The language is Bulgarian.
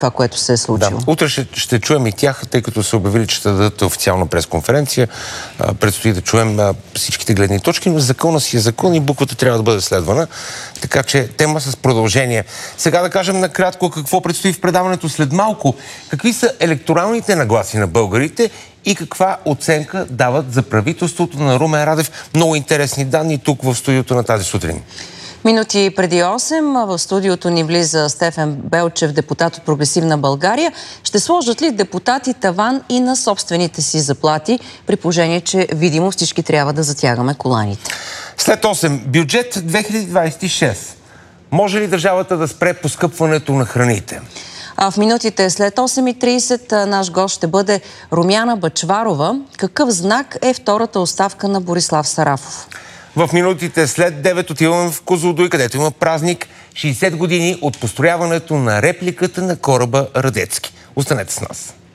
това, което се е случило. Да. Утре ще чуем и тях, тъй като са обявили, че ще дадат официална пресконференция. Предстои да чуем всичките гледни точки, но закона си е закон и буквата трябва да бъде следвана. Така че тема с продължение. Сега да кажем накратко какво предстои в предаването след малко. Какви са електоралните нагласи на българите и каква оценка дават за правителството на Румен Радев. Много интересни данни тук в студиото на тази сутрин. Минути преди 8 в студиото ни влиза Стефан Белчев, депутат от Прогресивна България. Ще сложат ли депутати таван и на собствените си заплати, при положение, че видимо всички трябва да затягаме коланите? След 8. Бюджет 2026. Може ли държавата да спре поскъпването на храните? А в минутите след 8:30 наш гост ще бъде Румяна Бъчварова. Какъв знак е втората оставка на Борислав Сарафов? В минутите след 9 отиваме в Козлодуй, където има празник 60 години от построяването на репликата на кораба Радецки. Останете с нас.